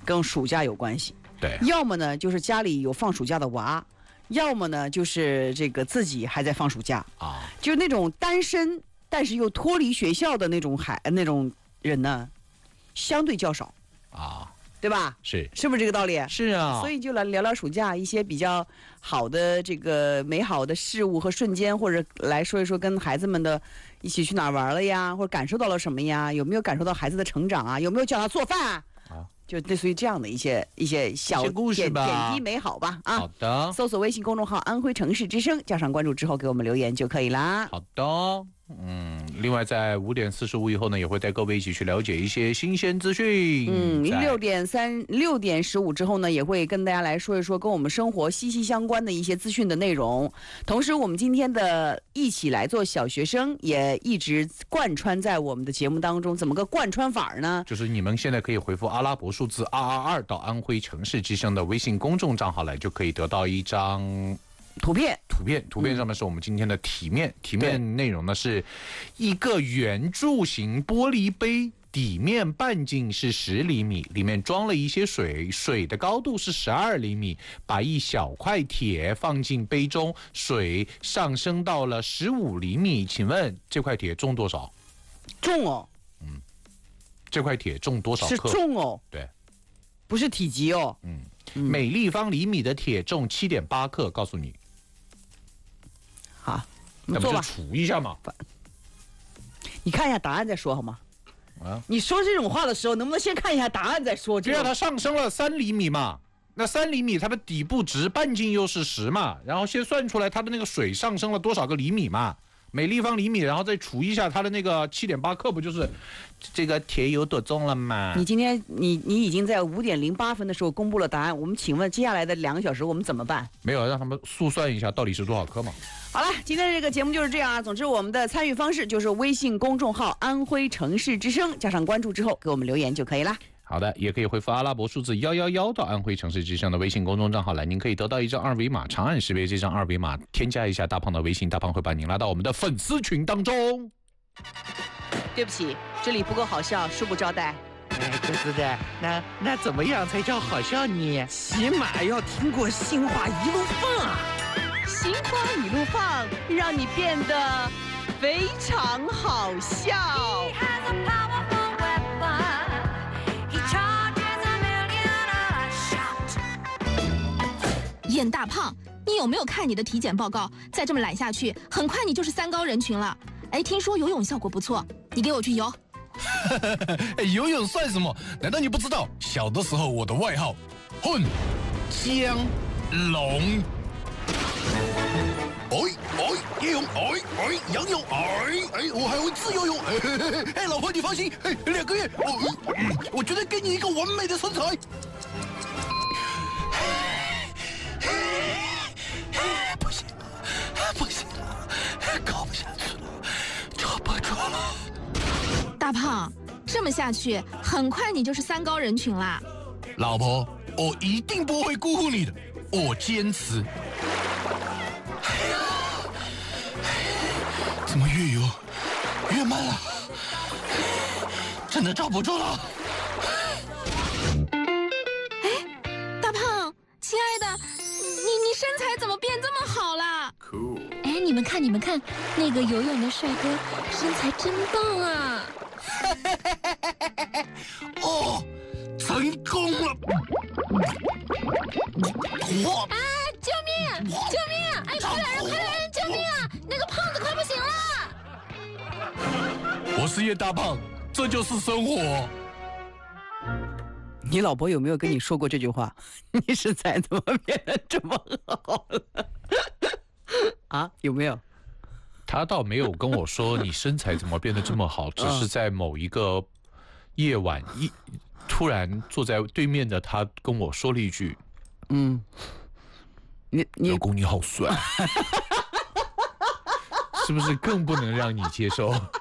跟暑假有关系。 对， 要么呢就是家里有放暑假的娃，要么呢就是这个自己还在放暑假啊， 就是那种单身但是又脱离学校的那种人呢，相对较少啊， 对吧？ 是不是这个道理？ 是啊， 所以就来聊聊暑假一些比较好的这个美好的事物和瞬间，或者来说一说跟孩子们的一起去哪儿玩了呀，或者感受到了什么呀？有没有感受到孩子的成长啊？有没有教他做饭啊？就类似于这样的一些小故事吧， 点滴美好吧啊！ 好的， 搜索微信公众号“安徽城市之声”，加上关注之后给我们留言就可以啦。 好的。另外在5点45以后呢，也会带各位一起去了解一些新鲜资讯。 6点15之后呢，也会跟大家来说一说跟我们生活息息相关的一些资讯的内容。同时，我们今天的一起来做小学生也一直贯穿在我们的节目当中。怎么个贯穿法呢？ 就是你们现在可以回复阿拉伯数字222到安徽城市之声的微信公众账号来，就可以得到一张图片上面是我们今天的题面内容呢是一个圆柱形玻璃杯，底面半径是10厘米，里面装了一些水，水的高度是12厘米，把一小块铁放进杯中，水上升到了15厘米，请问这块铁重多少？ 重哦。 这块铁重多少克？ 是重哦。 对， 不是体积哦。 每立方厘米的铁重7.8克，告诉你。 好， 那不就除一下嘛？ 你看一下答案再说好吗？你说这种话的时候，能不能先看一下答案再说？ 这样它上升了3厘米嘛，那3厘米它的底部值半径又是10嘛，然后先算出来它的那个水上升了多少个厘米嘛，每立方厘米，然后再除一下它的那个7.8克，不就是这个铁有多重了吗？ 你今天你已经在5点08分的时候公布了答案，我们请问接下来的2个小时我们怎么办？ 没有，让他们速算一下到底是多少克嘛。 好了，今天这个节目就是这样啊。总之，我们的参与方式就是微信公众号“安徽城市之声”，加上关注之后给我们留言就可以啦。 好的，也可以回复阿拉伯数字111到安徽城市之声的微信公众账号来，您可以得到一张2维码，长按识别这张2维码，添加一下大胖的微信，大胖会把您拉到我们的粉丝群当中。 对不起，这里不够好笑，恕不招待。 真是的，那怎么样才叫好笑呢？起码要听过心花一路放啊！ 心花一路放，让你变得非常好笑。 演大胖，你有没有看你的体检报告？再这么懒下去，很快你就是3高人群了。哎，听说游泳效果不错，你给我去游。 游泳算什么？难道你不知道？小的时候我的外号，混江龙。夜泳，仰泳，我还会自由泳。老婆你放心，2个月，我绝对给你一个完美的身材。不行了，搞不下去了，抓不住了。 大胖，这么下去，很快你就是3高人群啦。 老婆，我一定不会辜负你的，我坚持。怎么越游越慢了？真的抓不住了。 大胖，亲爱的，你身材怎么变这么好啦？哎，你们看，那个游泳的帅哥身材真棒啊！ 成功了！ 啊！救命！哎，快来人！救命啊！那个胖子快不行了！ 我是叶大胖，这就是生活。 你老婆有没有跟你说过这句话？你身材怎么变得这么好了？啊，有没有？ 他倒没有跟我说你身材怎么变得这么好，只是在某一个夜晚突然坐在对面的他跟我说了一句：“ 你老公你好帅。” 是不是更不能让你接受？